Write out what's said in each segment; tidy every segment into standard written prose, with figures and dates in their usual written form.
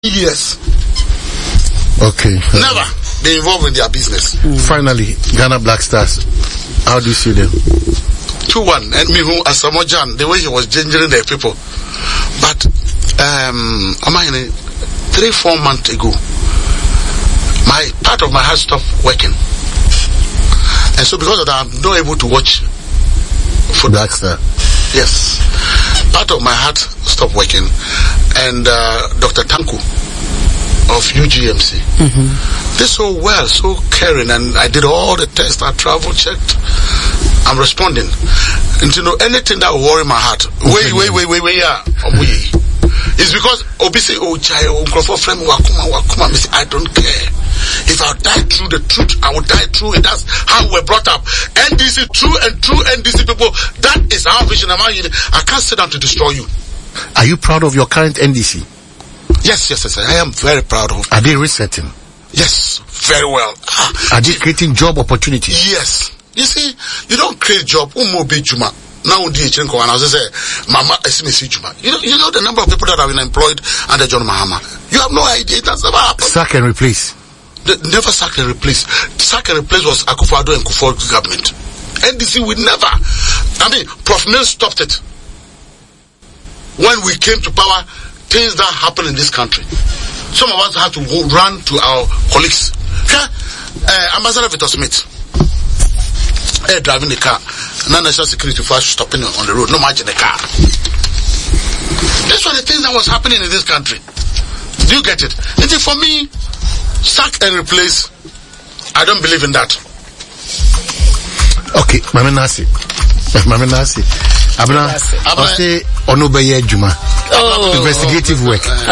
years. Okay. Never been involved in their business. Finally, Ghana Black Stars. How do you see them? 2-1. And me who Asamoah, the way he was gingering their people. But 3-4 months ago, my part of my heart stopped working. And so because of that, I'm not able to watch football. Black Star. Yes. Part of my heart stopped working. And Dr. Tanku of UGMC. They're so well, so caring, and I did all the tests, I travel checked. I'm responding. And you know, anything that will worry my heart, it's because obviously I don't care. If I'll die through the truth, I will die through it. That's how we're brought up. NDC, true NDC people, that is our vision. I can't sit down to destroy you. Are you proud of your current NDC? Yes, I am very proud of. Are they resetting? Yes, very well. Are they creating job opportunities? Yes. You see, you don't create job. Now, Mama, you know the number of people that have been employed under John Mahama. You have no idea. That's never happened. Sack and replace. Never sack and replace. Sack and replace was Akufo-Addo and Kufuor's government. NDC would never. I mean, Prof. Mills stopped it. When we came to power, things that happen in this country. Some of us have to run to our colleagues. Ambassador Victor Smith, driving the car, non-national security force stopping on the road, no match in the car. That's what the things that was happening in this country. Do you get it? And for me, sack and replace, I don't believe in that. Okay, Mami Nasi. Abna, I say Onobeye Juma. Investigative work. But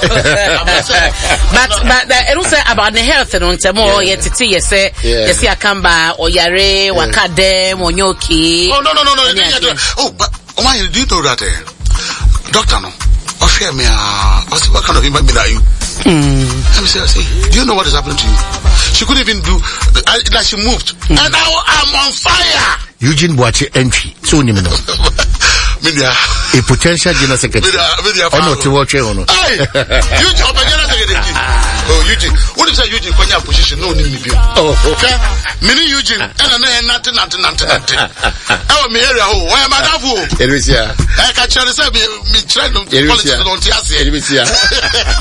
I don't say about the health and on Tamo, yet to you say, yes, I come by, or Yare, Wakadem, or Nyoki. Oh, no. Oh, but why do you know that? Doctor, no. What kind of human being are you? Let me say, do you know what is happening to you? She couldn't even do, like she moved. And now I'm on fire. Eugene Boache entry. So you know. A potential general secretary. Oh no, to watch it or no. Hey, Eugene, general secretary. Oh, Eugene. What if I say Eugene when your position? No, need me. Oh, okay. Mini Eugene. And nothing. Oh, me area. Oh, why am I that fool? Elvisia. I can't try to say me try to politics don't